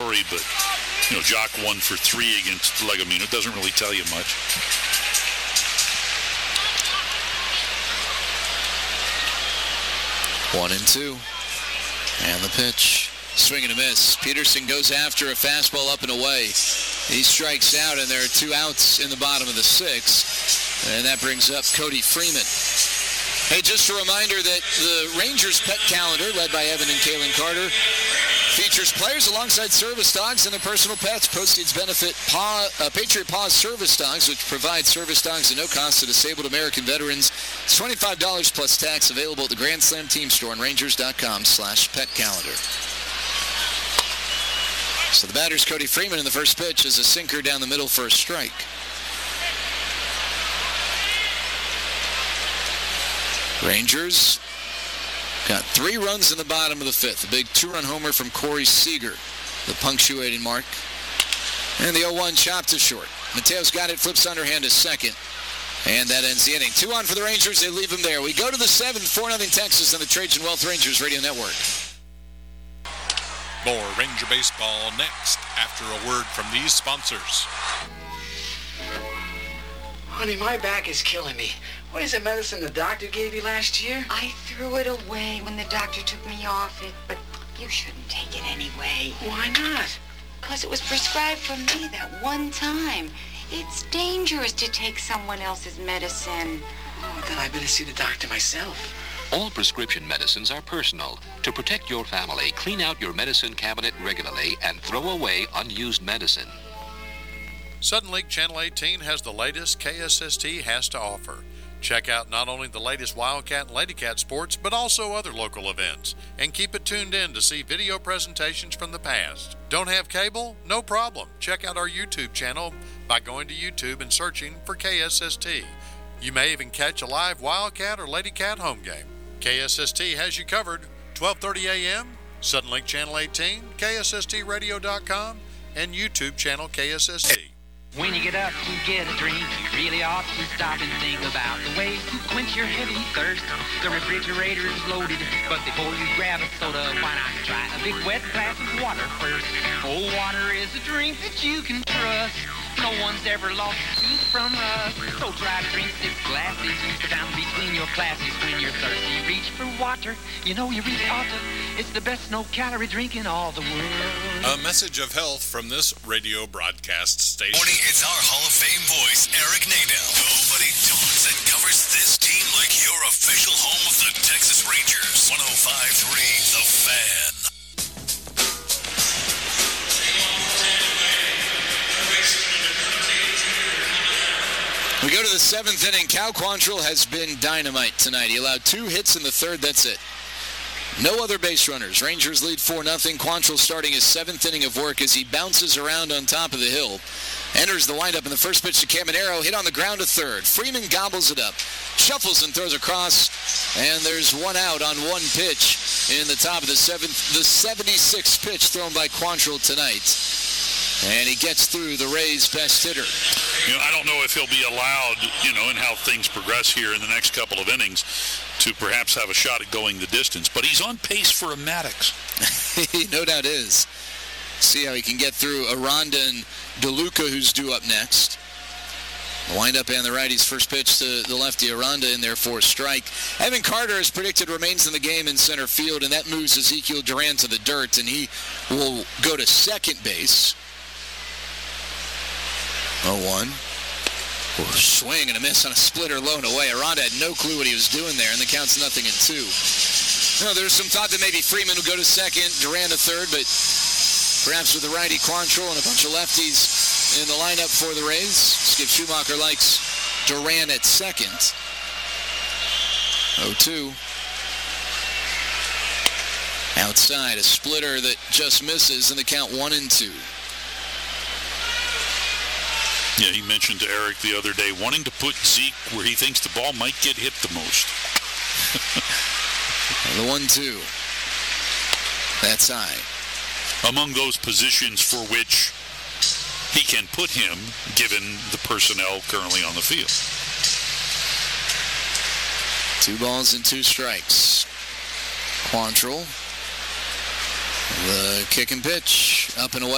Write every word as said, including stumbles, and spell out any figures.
story, but, you know, Jock one for three against Legomino. It doesn't really tell you much. One and two. And the pitch. Swing and a miss. Peterson goes after a fastball up and away. He strikes out, and there are two outs in the bottom of the sixth. And that brings up Cody Freeman. Hey, just a reminder that the Rangers pet calendar, led by Evan and Kalen Carter, features players alongside service dogs and their personal pets. Proceeds benefit Paw, uh, Patriot Paws Service Dogs, which provide service dogs at no cost to disabled American veterans. It's twenty-five dollars plus tax, available at the Grand Slam Team Store on Rangers.com slash pet calendar. So the batter's Cody Freeman in the first pitch is a sinker down the middle for a strike. Rangers got three runs in the bottom of the fifth. A big two-run homer from Corey Seager, the punctuating mark. And the oh one chopped to short. Mateo's got it, flips underhand to second. And that ends the inning. Two on for the Rangers. They leave him there. We go to the seventh, four nothing Texas on the Trajan Wealth Rangers Radio Network. More Ranger baseball next after a word from these sponsors. Honey, my back is killing me. What is the medicine the doctor gave you last year? I threw it away when the doctor took me off it, but you shouldn't take it anyway. Why not? Because it was prescribed for me that one time. It's dangerous to take someone else's medicine. Oh, then I better see the doctor myself. All prescription medicines are personal. To protect your family, clean out your medicine cabinet regularly and throw away unused medicine. Suddenlink Channel eighteen has the latest K S S T has to offer. Check out not only the latest Wildcat and Ladycat sports, but also other local events. And keep it tuned in to see video presentations from the past. Don't have cable? No problem. Check out our YouTube channel by going to YouTube and searching for K S S T. You may even catch a live Wildcat or Ladycat home game. K S S T has you covered. twelve thirty a.m., Suddenlink Channel eighteen, K S S T radio dot com, and YouTube channel K S S T. When you get up to get a drink, you really ought to stop and think about the way to quench your heavy thirst. The refrigerator is loaded, but before you grab a soda, why not try a big wet glass of water first? Cold water is a drink that you can trust. No one's ever lost a tooth from rust. So try to drink six glasses, put down between your classes. When you're thirsty, reach for water. You know you really ought to. It's the best no-calorie drink in all the world. A message of health from this radio broadcast station. Morning, it's our Hall of Fame voice, Eric Nadel. Nobody talks and covers this team like your official home of the Texas Rangers. one oh five point three The Fan. We go to the seventh inning. Cal Quantrill has been dynamite tonight. He allowed two hits in the third. That's it. No other base runners. Rangers lead four nothing. Quantrill starting his seventh inning of work as he bounces around on top of the hill. Enters the windup in the first pitch to Caminero. Hit on the ground to third. Freeman gobbles it up. Shuffles and throws across. And there's one out on one pitch in the top of the seventh. The seventy-sixth pitch thrown by Quantrill tonight. And he gets through the Rays' best hitter. You know, I don't know if he'll be allowed, you know, in how things progress here in the next couple of innings to perhaps have a shot at going the distance. But he's on pace for a Maddox. He no doubt is. See how he can get through Aranda and DeLuca, who's due up next. The windup and the righty's first pitch to the lefty Aranda in there for a strike. Evan Carter, as predicted, remains in the game in center field, and that moves Ezekiel Duran to the dirt, and he will go to second base. oh one. Oh, swing and a miss on a splitter low and away. Aranda had no clue what he was doing there, and the count's nothing in two. No, there's some thought that maybe Freeman would go to second, Duran to third, but perhaps with the righty Quantrill and a bunch of lefties in the lineup for the Rays, Skip Schumacher likes Duran at second. oh two. Outside, a splitter that just misses, and the count one and two. Yeah, he mentioned to Eric the other day wanting to put Zeke where he thinks the ball might get hit the most. The one two. That's high. Among those positions for which he can put him, given the personnel currently on the field. Two balls and two strikes. Quantrill. The kick and pitch. Up and away.